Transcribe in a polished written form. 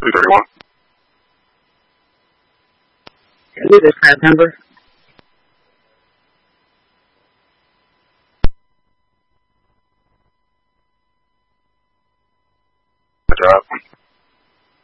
331. Can I do this class number? Good job.